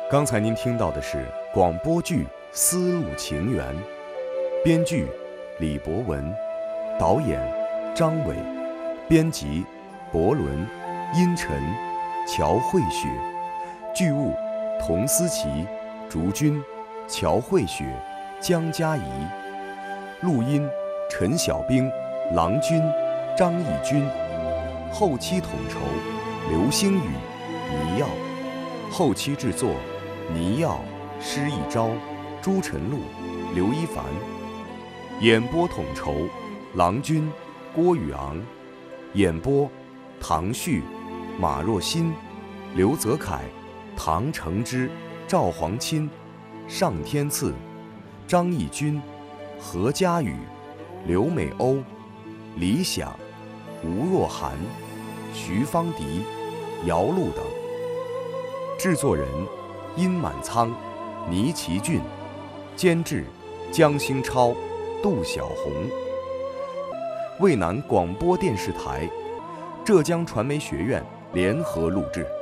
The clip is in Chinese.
刚才您听到的是广播剧《丝路情缘》，编剧李博文，导演张伟，编辑博伦、殷晨、乔慧雪，剧务童思琪、竹君、乔慧雪、江嘉怡，录音陈小兵、郎君、张义军，后期统筹刘星宇、倪耀，后期制作倪耀、施一昭、朱晨露、刘一凡，演播统筹郎君、郭宇昂，演播唐旭、马若欣、刘泽楷、唐承之、赵黄钦、尚天赐、张义军、何佳宇、刘美欧、李想、吴若涵、徐芳迪、姚璐等。制作人殷满仓、倪其俊，监制江兴超、杜小红。渭南广播电视台、浙江传媒学院联合录制。